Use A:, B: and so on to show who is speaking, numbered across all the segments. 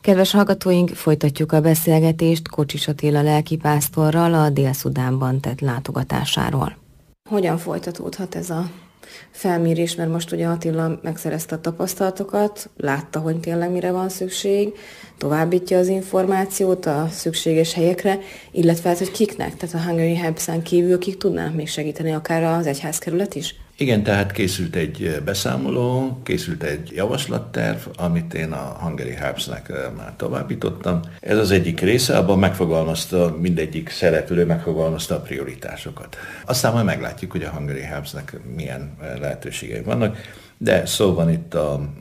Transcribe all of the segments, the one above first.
A: Kedves hallgatóink, folytatjuk a beszélgetést Kocsis Attila lelkipásztorral a Dél-Szudánban tett látogatásáról. Hogyan folytatódhat ez a felmérés, mert most ugye Attila megszerezte a tapasztalatokat, látta, hogy tényleg mire van szükség, továbbítja az információt a szükséges helyekre, illetve hát, hogy kiknek, tehát a Hungary Helps-en kívül kik tudnának még segíteni, akár az egyházkerület is?
B: Igen, tehát készült egy beszámoló, készült egy javaslatterv, amit én a Hungary Helps-nek már továbbítottam. Ez az egyik része, abban megfogalmazta, mindegyik szereplő megfogalmazta a prioritásokat. Aztán majd meglátjuk, hogy a Hungary Helps-nek milyen lehetőségei vannak, de szó van itt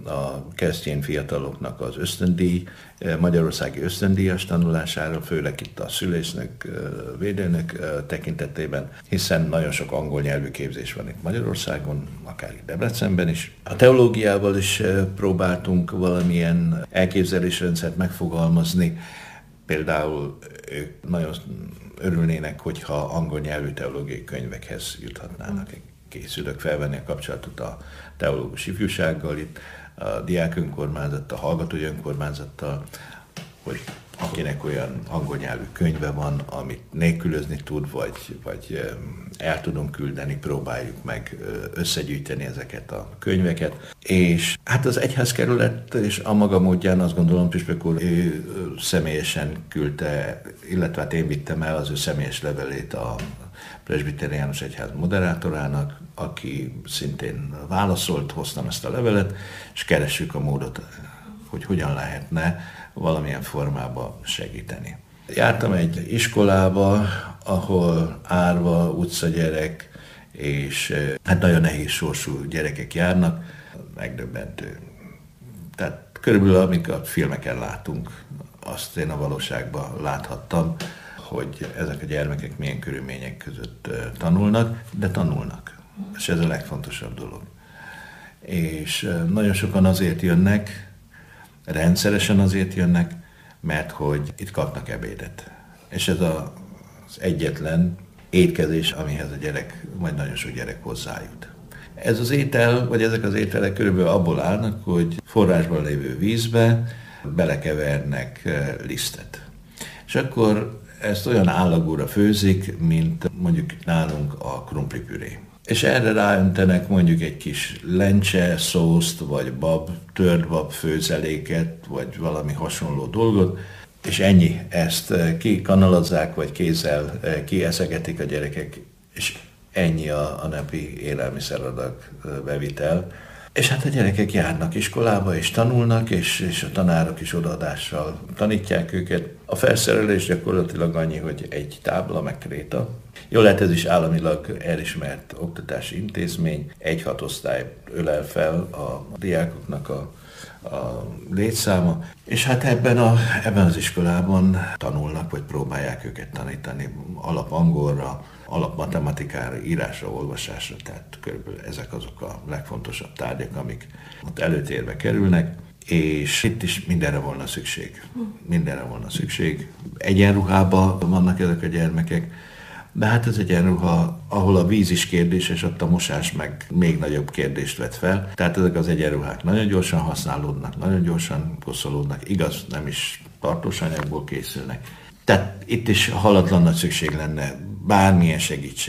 B: a keresztény fiataloknak az ösztöndíj, magyarországi ösztöndíjas tanulásáról, főleg itt a szülésznök, védőnök tekintetében, hiszen nagyon sok angol nyelvű képzés van itt Magyarországon, akár itt Debrecenben is. A teológiával is próbáltunk valamilyen elképzelésrendszert megfogalmazni, például ők nagyon örülnének, hogyha angol nyelvű teológiai könyvekhez juthatnának. Készülök felvenni a kapcsolatot a teológus ifjúsággal itt, a diák önkormányzattal, a hallgatói önkormányzattal, hogy akinek olyan angol nyelvű könyve van, amit nélkülözni tud, vagy el tudunk küldeni, próbáljuk meg összegyűjteni ezeket a könyveket. És hát az egyházkerület és a maga módján azt gondolom, Püspök úr, ő személyesen küldte, illetve hát én vittem el az ő személyes levelét a presbiteriánus egyház moderátorának, aki szintén válaszolt, hoztam ezt a levelet, és keressük a módot, hogy hogyan lehetne valamilyen formában segíteni. Jártam egy iskolába, ahol árva, utcagyerek, és hát nagyon nehéz sorsú gyerekek járnak, megdöbbentő. Tehát körülbelül amik a filmeken látunk, azt én a valóságban láthattam, hogy ezek a gyermekek milyen körülmények között tanulnak, de tanulnak. És ez a legfontosabb dolog. És nagyon sokan azért jönnek, rendszeresen azért jönnek, mert hogy itt kapnak ebédet. És ez az egyetlen étkezés, amihez a gyerek, vagy nagyon sok gyerek hozzájut. Ez az étel, vagy ezek az ételek körülbelül abból állnak, hogy forrásban lévő vízbe belekevernek lisztet. És akkor ezt olyan állagúra főzik, mint mondjuk nálunk a krumplipüré. És erre ráöntenek mondjuk egy kis lencse, szószt, vagy tört bab főzeléket, vagy valami hasonló dolgot, és ennyi. Ezt kikanalazzák, vagy kézzel kieszegetik a gyerekek, és ennyi a napi élelmiszeradag bevitel. És hát a gyerekek járnak iskolába, és tanulnak, és a tanárok is odaadással tanítják őket. A felszerelés gyakorlatilag annyi, hogy egy tábla, meg kréta. Jól lehet, ez is államilag elismert oktatási intézmény, 1-6 osztály ölel fel a diákoknak a létszáma, és hát ebben az iskolában tanulnak, vagy próbálják őket tanítani alap angolra, alap matematikára, írásra, olvasásra, tehát körülbelül ezek azok a legfontosabb tárgyak, amik ott előtérbe kerülnek, és itt is mindenre volna szükség. Mindenre volna szükség. Egyenruhában vannak ezek a gyermekek, de hát ez egyenruha, ahol a víz is kérdéses, ott a mosás meg még nagyobb kérdést vet fel. Tehát ezek az egyenruhák nagyon gyorsan használódnak, nagyon gyorsan koszolódnak, igaz, nem is tartós anyagból készülnek. Tehát itt is halatlan nagy szükség lenne, bármilyen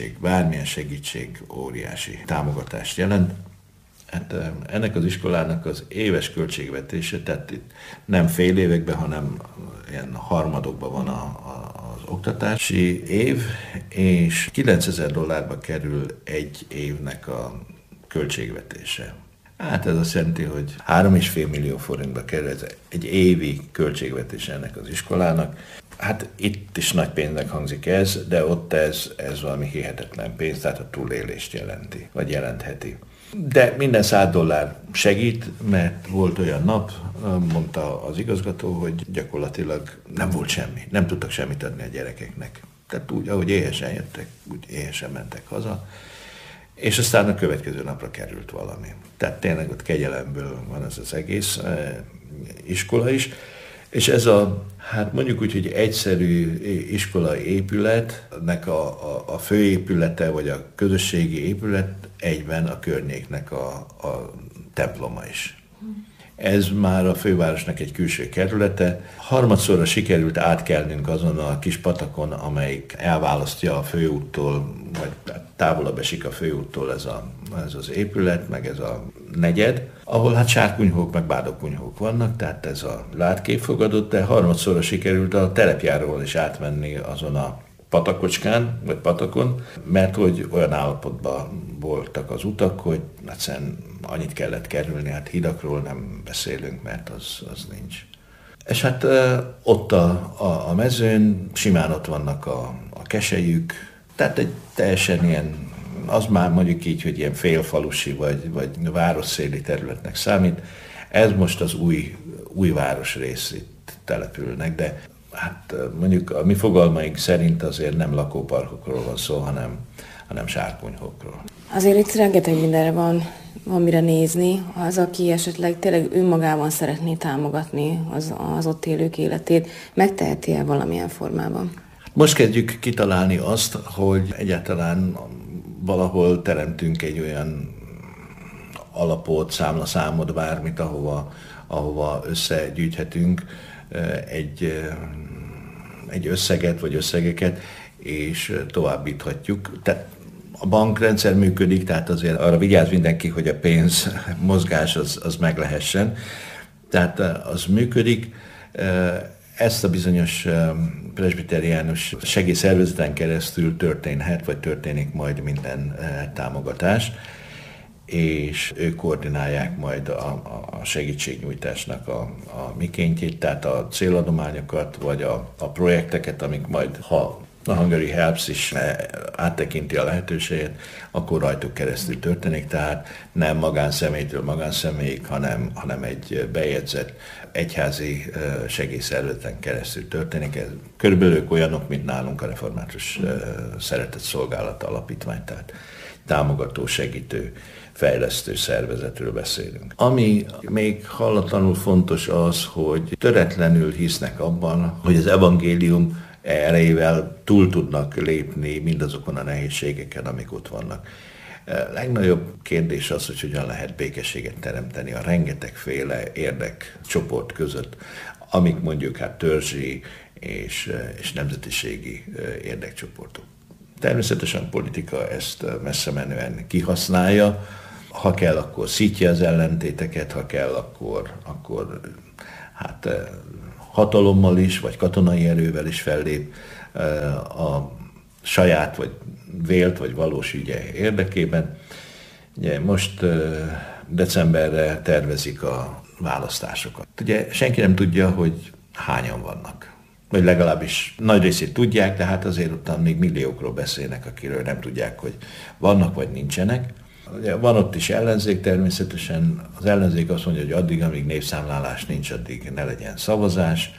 B: segítség óriási támogatást jelent. Hát ennek az iskolának az éves költségvetése, tehát itt nem fél években, hanem ilyen harmadokban van az oktatási év, és $9000 kerül egy évnek a költségvetése. Hát ez azt jelenti, hogy 3,5 millió forintba kerül ez egy évi költségvetése ennek az iskolának. Hát itt is nagy pénznek hangzik ez, de ott ez valami hihetetlen pénz, tehát a túlélést jelenti, vagy jelentheti. De minden $100 segít, mert volt olyan nap, mondta az igazgató, hogy gyakorlatilag nem volt semmi, nem tudtak semmit adni a gyerekeknek. Tehát úgy, ahogy éhesen jöttek, úgy éhesen mentek haza, és aztán a következő napra került valami. Tehát tényleg ott kegyelemből van ez az egész iskola is, és ez hát mondjuk úgy, hogy egyszerű iskolai épületnek a főépülete, vagy a közösségi épület egyben a környéknek a temploma is. Ez már a fővárosnak egy külső kerülete. Harmadszorra sikerült átkelnünk azon a kis patakon, amelyik elválasztja a főúttól, vagy távolabb esik a főúttól ez az épület, meg ez a negyed, ahol hát sárkunyhók, meg bádokunyhók vannak, tehát ez a látkép fogadott, de harmadszorra sikerült a terepjáróval is átmenni azon a patakocskán, vagy patakon, mert hogy olyan állapotban voltak az utak, hogy egyszerűen annyit kellett kerülni, hát hidakról nem beszélünk, mert az nincs. És hát ott a mezőn simán ott vannak a keselyük, tehát egy teljesen ilyen, az már mondjuk így, hogy ilyen félfalusi vagy városszéli területnek számít. Ez most az új városrész, itt települnek, de hát mondjuk a mi fogalmaink szerint azért nem lakóparkokról van szó, hanem sárkunyhókról.
A: Azért itt rengeteg mindenre van mire nézni. Az, aki esetleg tényleg önmagában szeretné támogatni az ott élők életét, megteheti-e valamilyen formában?
B: Most kezdjük kitalálni azt, hogy egyáltalán valahol teremtünk egy olyan alapot, számlaszámot, bármit, ahova összegyűjthetünk egy összeget vagy összegeket, és továbbíthatjuk. Tehát a bankrendszer működik, tehát azért arra vigyáz mindenki, hogy a pénz mozgás az meg lehessen. Tehát az működik. Ezt a bizonyos presbiteriánus segélyszervezeten keresztül történhet, vagy történik majd minden támogatás, és ők koordinálják majd a segítségnyújtásnak a mikéntjét, tehát a céladományokat, vagy a projekteket, amik majd, ha a Hungary Helps is áttekinti a lehetőséget, akkor rajtuk keresztül történik, tehát nem magánszemélytől magánszemélyig, hanem egy bejegyzett egyházi segélyszervezeten keresztül történik. Körülbelül ők olyanok, mint nálunk a Református Szeretett Szolgálat Alapítvány, tehát támogató, segítő, fejlesztő szervezetről beszélünk. Ami még hallatlanul fontos az, hogy töretlenül hisznek abban, hogy az evangélium erejével túl tudnak lépni mindazokon a nehézségeken, amik ott vannak. A legnagyobb kérdés az, hogy hogyan lehet békességet teremteni a rengetegféle érdekcsoport között, amik mondjuk hát törzsi és nemzetiségi érdekcsoportok. Természetesen a politika ezt messze menően kihasználja, ha kell, akkor szítja az ellentéteket, ha kell, akkor hát hatalommal is, vagy katonai erővel is fellép a saját, vagy vélt, vagy valós ügye érdekében. Ugye most decemberre tervezik a választásokat. Ugye senki nem tudja, hogy hányan vannak. Vagy legalábbis nagy részét tudják, de hát azért ott még milliókról beszélnek, akiről nem tudják, hogy vannak vagy nincsenek. Ugye van ott is ellenzék természetesen. Az ellenzék azt mondja, hogy addig, amíg népszámlálás nincs, addig ne legyen szavazás.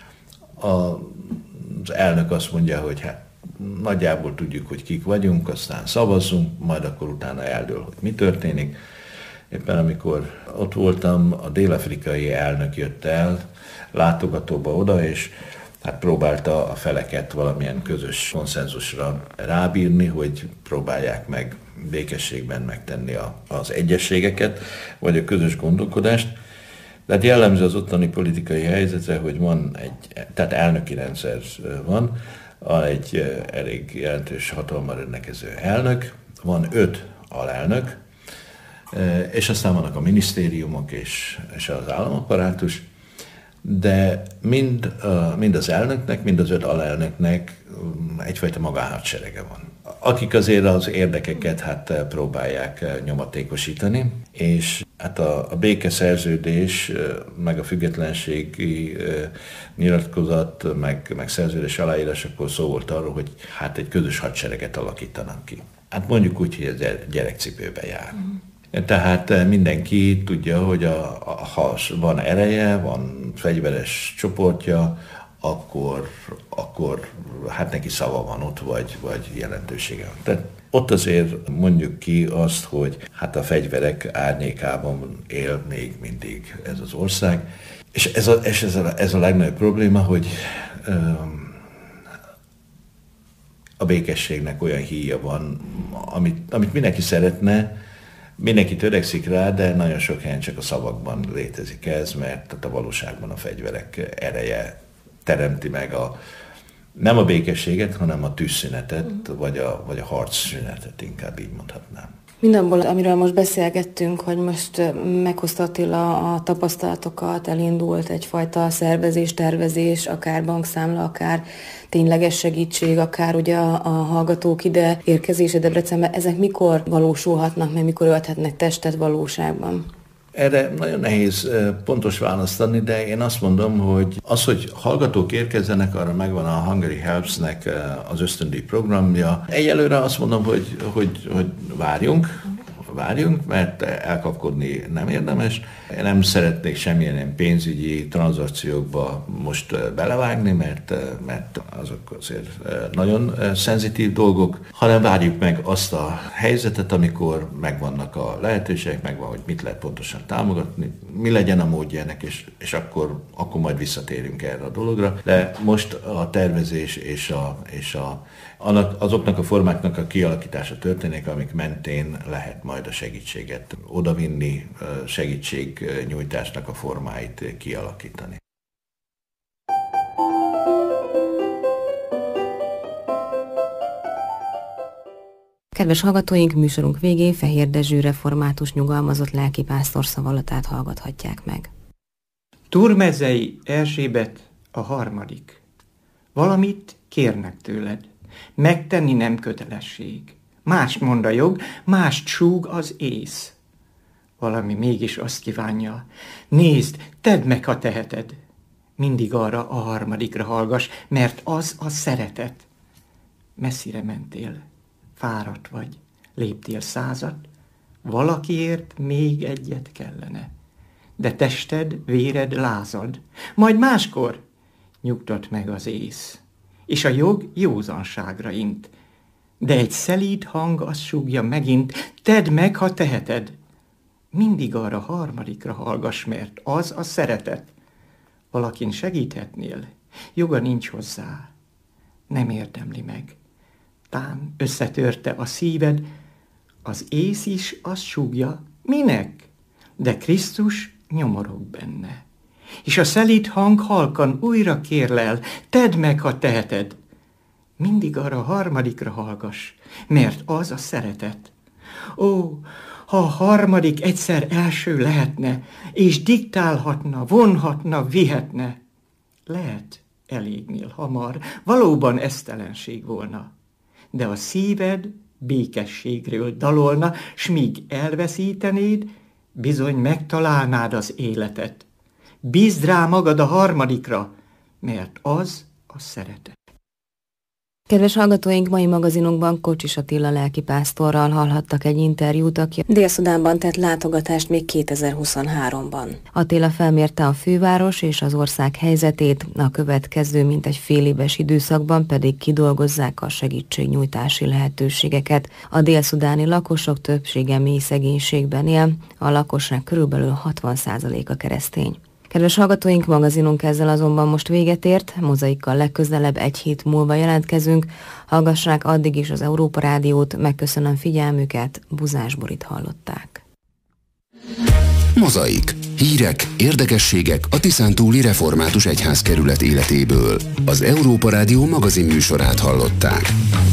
B: Az elnök azt mondja, hogy hát nagyjából tudjuk, hogy kik vagyunk, aztán szavazzunk, majd akkor utána eldől, hogy mi történik. Éppen amikor ott voltam, a dél-afrikai elnök jött el látogatóba oda, és hát próbálta a feleket valamilyen közös konszenzusra rábírni, hogy próbálják meg békességben megtenni az egyességeket, vagy a közös gondolkodást. Tehát jellemző az ottani politikai helyzete, hogy van tehát elnöki rendszer van egy elég jelentős hatalommal rendelkező elnök, van 5 alelnök, és aztán vannak a minisztériumok és az államapparátus, de mind az elnöknek, mind az 5 alelnöknek egyfajta magánhadserege van. Akik azért az érdekeket hát próbálják nyomatékosítani, és hát a békeszerződés, meg a függetlenségi nyilatkozat, meg szerződés aláírásakor szó volt arról, hogy hát egy közös hadsereget alakítanak ki. Hát mondjuk úgy, hogy ez gyerekcipőbe jár. Tehát mindenki tudja, hogy ha van ereje, van fegyveres csoportja, akkor hát neki szava van ott, vagy jelentősége van. Tehát ott azért mondjuk ki azt, hogy hát a fegyverek árnyékában él még mindig ez az ország. És ez a legnagyobb probléma, hogy a békességnek olyan híja van, amit mindenki szeretne, Mindenki törekszik rá, de nagyon sok helyen csak a szavakban létezik ez, mert a valóságban a fegyverek ereje teremti meg nem a békességet, hanem a tűzszünetet, vagy a harcszünetet, inkább így mondhatnám.
A: Mindabból, amiről most beszélgettünk, hogy most meghozta Attila a tapasztalatokat, elindult egyfajta szervezés, tervezés, akár bankszámla, akár tényleges segítség, akár ugye a hallgatók ide érkezése Debrecenbe, ezek mikor valósulhatnak, meg mikor ölthetnek testet valóságban?
B: Erre nagyon nehéz pontos választ adni, de én azt mondom, hogy hogy hallgatók érkezzenek, arra megvan a Hungary Helps-nek az ösztöndíj programja. Egyelőre azt mondom, hogy várjunk, mert elkapkodni nem érdemes. Én nem szeretnék semmilyen pénzügyi tranzakciókba most belevágni, mert azok azért nagyon szenzitív dolgok, hanem várjuk meg azt a helyzetet, amikor megvannak a lehetőségek, megvan, hogy mit lehet pontosan támogatni, mi legyen a módja ennek, és akkor majd visszatérünk erre a dologra. De most a tervezés és azoknak a formáknak a kialakítása történik, amik mentén lehet majd a segítséget odavinni, segítségnyújtásnak a formáit kialakítani.
A: Kedves hallgatóink, műsorunk végén Fehér Dezső református nyugalmazott lelkipásztor szavalatát hallgathatják meg.
C: Turmezei Erzsébet a harmadik. Valamit kérnek tőled. Megtenni nem kötelesség. Mást mond a jog, mást súg az ész. Valami mégis azt kívánja. Nézd, tedd meg, ha teheted. Mindig arra a harmadikra hallgass, mert az a szeretet. Messzire mentél, fáradt vagy, léptél 100, valakiért még egyet kellene. De tested, véred lázad, majd máskor nyugtat meg az ész. És a jog józanságra int. De egy szelíd hang azt súgja megint, tedd meg, ha teheted. Mindig arra harmadikra hallgass, mert az a szeretet. Valakin segíthetnél, joga nincs hozzá, nem érdemli meg. Tán összetörte a szíved, az ész is azt súgja, minek? De Krisztus nyomorog benne. És a szelíd hang halkan újra kérlel, tedd meg, ha teheted. Mindig arra harmadikra hallgass, mert az a szeretet. Ó, ha a harmadik egyszer első lehetne, és diktálhatna, vonhatna, vihetne, lehet elégnél hamar, valóban esztelenség volna. De a szíved békességről dalolna, s míg elveszítenéd, bizony megtalálnád az életet. Bízd rá magad a harmadikra, mert az a szeretet.
A: Kedves hallgatóink, mai magazinunkban Kocsis Attila lelkipásztorral hallhattak egy interjút, aki Dél-Szudánban tett látogatást még 2023-ban. Attila felmérte a főváros és az ország helyzetét, a következő mintegy féléves időszakban pedig kidolgozzák a segítségnyújtási lehetőségeket. A dél-szudáni lakosok többsége mély szegénységben él, a lakosság körülbelül 60%-a keresztény. Kedves hallgatóink, magazinunk ezzel azonban most véget ért, Mozaikkal legközelebb egy hét múlva jelentkezünk. Hallgassák addig is az Európa Rádiót, megköszönöm figyelmüket, Buzás Borit hallották.
D: Mozaik. Hírek, érdekességek a Tiszántúli Református Egyházkerület életéből. Az Európa Rádió magazinműsorát hallották.